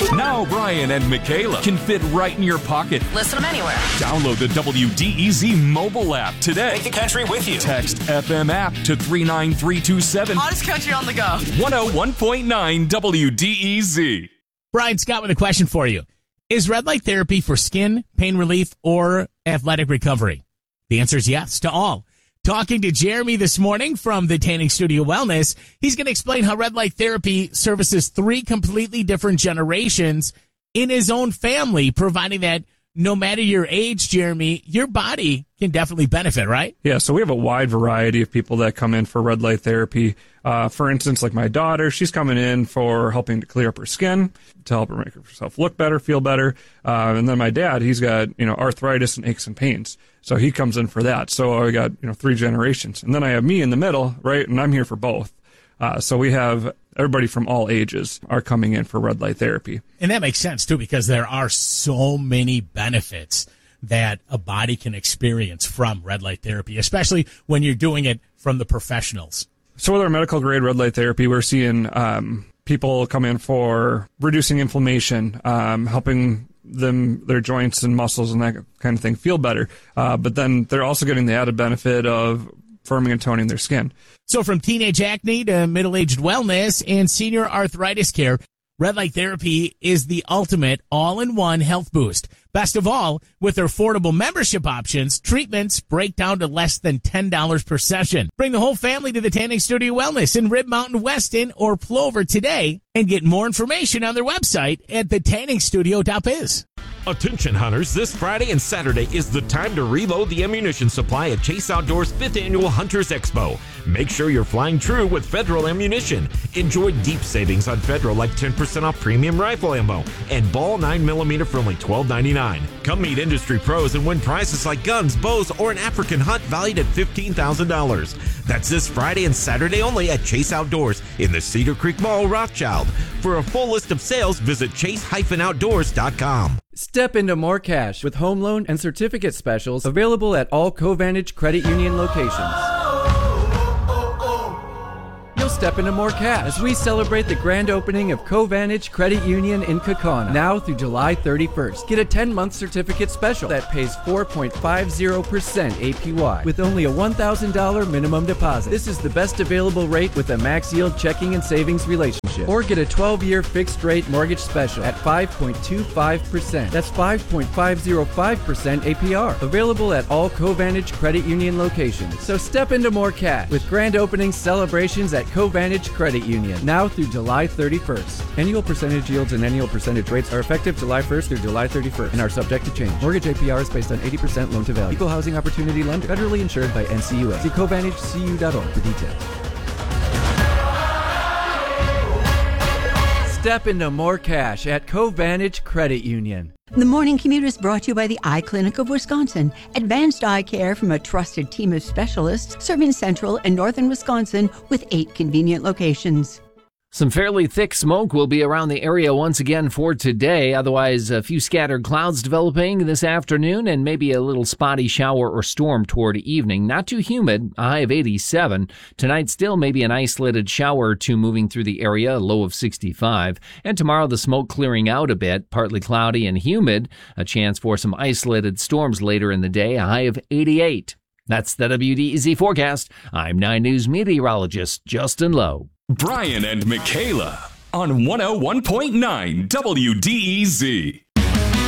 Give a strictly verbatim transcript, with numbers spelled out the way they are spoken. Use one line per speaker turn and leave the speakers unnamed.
Now Brian and Michaela can fit right in your pocket.
Listen them anywhere.
Download the W D E Z mobile app today.
Take the country with you.
Text F M app to three nine three two seven.
Hottest country on the go.
one oh one point nine W D E Z.
Brian Scott with a question for you. Is red light therapy for skin, pain relief, or athletic recovery? The answer is yes to all. Talking to Jeremy this morning from the Tanning Studio Wellness, he's going to explain how red light therapy services three completely different generations in his own family, providing that no matter your age, Jeremy, your body can definitely benefit, right?
Yeah, so we have a wide variety of people that come in for red light therapy. Uh, for instance, like my daughter, she's coming in for helping to clear up her skin, to help her make herself look better, feel better. Uh, and then my dad, he's got, you know, arthritis and aches and pains. So he comes in for that. So I got, you know, three generations. And then I have me in the middle, right? And I'm here for both. Uh, so we have everybody from all ages are coming in for red light therapy.
And that makes sense, too, because there are so many benefits that a body can experience from red light therapy, especially when you're doing it from the professionals.
So with our medical grade red light therapy, we're seeing um, people come in for reducing inflammation, um, helping them, their joints and muscles and that kind of thing feel better. Uh, but then they're also getting the added benefit of firming and toning their skin.
So from teenage acne to middle-aged wellness and senior arthritis care, red light therapy is the ultimate all-in-one health boost. Best of all, with their affordable membership options, treatments break down to less than ten dollars per session. Bring the whole family to the Tanning Studio Wellness in Rib Mountain, Weston, or Plover today and get more information on their website at the tanning studio dot biz.
Attention hunters, this Friday and Saturday is the time to reload the ammunition supply at Chase Outdoors fifth Annual Hunters Expo. Make sure you're flying true with Federal ammunition. Enjoy deep savings on Federal like ten percent off premium rifle ammo and ball nine millimeter for only twelve ninety-nine. Come meet industry pros and win prizes like guns, bows, or an African hunt valued at fifteen thousand dollars. That's this Friday and Saturday only at Chase Outdoors in the Cedar Creek Mall, Rothschild. For a full list of sales, visit chase dash outdoors dot com.
Step into more cash with home loan and certificate specials available at all Covantage Credit Union locations. You'll step into more cash as we celebrate the grand opening of Covantage Credit Union in Kaukauna now through July thirty-first. Get a ten-month certificate special that pays four point five zero percent A P Y with only a one thousand dollars minimum deposit. This is the best available rate with a max yield checking and savings relationship. Or get a twelve-year fixed-rate mortgage special at five point two five percent. That's five point five zero five percent A P R. Available at all Covantage Credit Union locations. So step into more cash with grand opening celebrations at Covantage Credit Union now through July thirty-first. Annual percentage yields and annual percentage rates are effective July first through July thirty-first and are subject to change. Mortgage A P R is based on eighty percent loan to value. Equal housing opportunity lender. Federally insured by N C U A. See Covantage C U dot org for details. Step into more cash at Covantage Credit Union.
The Morning Commute is brought to you by the Eye Clinic of Wisconsin. Advanced eye care from a trusted team of specialists serving central and northern Wisconsin with eight convenient locations.
Some fairly thick smoke will be around the area once again for today. Otherwise, a few scattered clouds developing this afternoon and maybe a little spotty shower or storm toward evening. Not too humid, a high of eighty-seven. Tonight, still maybe an isolated shower or two moving through the area, a low of sixty-five. And tomorrow, the smoke clearing out a bit, partly cloudy and humid. A chance for some isolated storms later in the day, a high of eighty-eight. That's the W D E Z forecast. I'm nine News meteorologist Justin Lowe.
Brian and Michaela on one oh one point nine W D E Z.